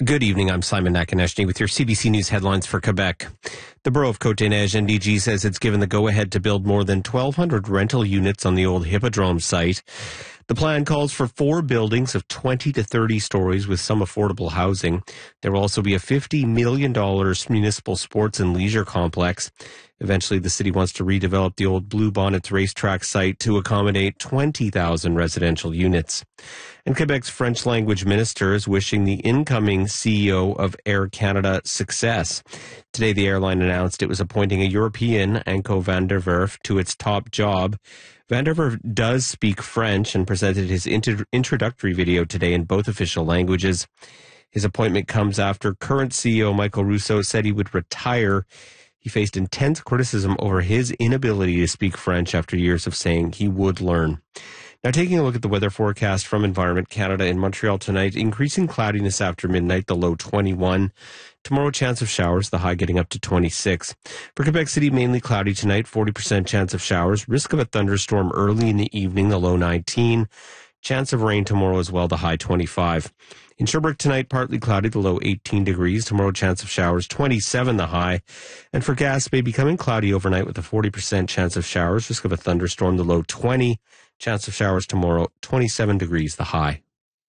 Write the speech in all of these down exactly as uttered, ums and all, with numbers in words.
Good evening. I'm Simon Nakaneshny with your C B C News headlines for Quebec. The Borough of Côte-des-Neiges, N D G, says it's given the go-ahead to build more than twelve hundred rental units on the old Hippodrome site. The plan calls for four buildings of twenty to thirty stories with some affordable housing. There will also be a fifty million dollars municipal sports and leisure complex. Eventually, the city wants to redevelop the old Blue Bonnets racetrack site to accommodate twenty thousand residential units. And Quebec's French language minister is wishing the incoming C E O of Air Canada success. Today, the airline announced it was appointing a European, Anko van der Werf, to its top job. Van der Werf does speak French and presented his inter- introductory video today in both official languages. His appointment comes after current C E O Michael Rousseau said he would retire. He faced intense criticism over his inability to speak French after years of saying he would learn. Now, taking a look at the weather forecast from Environment Canada in Montreal tonight, increasing cloudiness after midnight, the low twenty-one. Tomorrow, chance of showers, the high getting up to twenty-six. For Quebec City, mainly cloudy tonight, forty percent chance of showers. Risk of a thunderstorm early in the evening, the low nineteen. Chance of rain tomorrow as well, the high twenty-five. In Sherbrooke tonight, partly cloudy, the low eighteen degrees. Tomorrow, chance of showers, twenty-seven the high. And for Gaspé, becoming cloudy overnight with a forty percent chance of showers. Risk of a thunderstorm, the low twenty. Chance of showers tomorrow, twenty-seven degrees the high.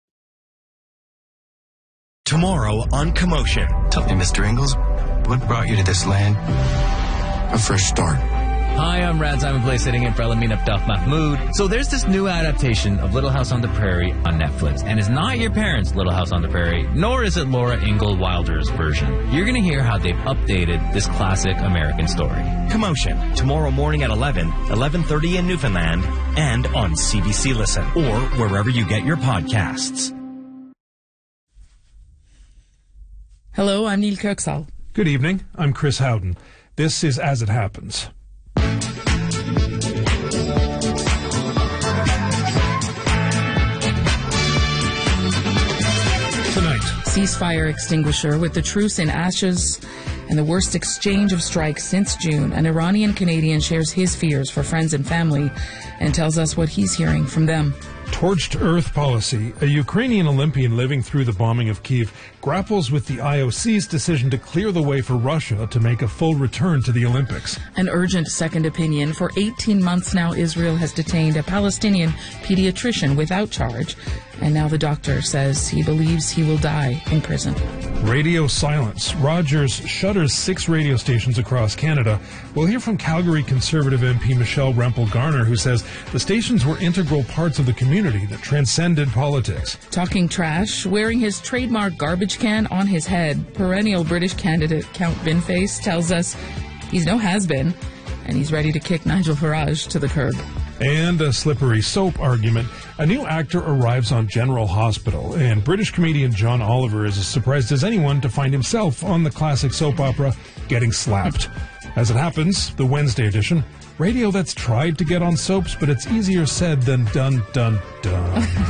Tomorrow on Commotion. Tell me, Mister Ingalls, what brought you to this land? A fresh start. Hi, I'm Rad Simon Play, sitting in for Elamin Abdel Mahmoud. So there's this new adaptation of Little House on the Prairie on Netflix, and it's not your parents' Little House on the Prairie, nor is it Laura Ingalls Wilder's version. You're going to hear how they've updated this classic American story. Commotion, tomorrow morning at eleven, eleven thirty in Newfoundland, and on C B C Listen, or wherever you get your podcasts. Hello, I'm Neil Kirksall. Good evening, I'm Chris Howden. This is As It Happens. Tonight, Ceasefire extinguisher with the truce in ashes and the worst exchange of strikes since June. An Iranian Canadian shares his fears for friends and family and tells us what he's hearing from them. Torched Earth policy. A Ukrainian Olympian living through the bombing of Kyiv grapples with the I O C's decision to clear the way for Russia to make a full return to the Olympics. An urgent second opinion. For eighteen months now, Israel has detained a Palestinian pediatrician without charge. And now the doctor says he believes he will die in prison. Radio silence. Rogers shutters six radio stations across Canada. We'll hear from Calgary Conservative M P Michelle Rempel-Garner, who says the stations were integral parts of the community that transcended politics. Talking trash, wearing his trademark garbage can on his head, perennial British candidate Count Binface tells us he's no has-been, and he's ready to kick Nigel Farage to the curb. And a slippery soap argument. A new actor arrives on General Hospital, and British comedian John Oliver is as surprised as anyone to find himself on the classic soap opera Getting Slapped. As it happens, the Wednesday edition, radio that's tried to get on soaps, but it's easier said than done, done, done.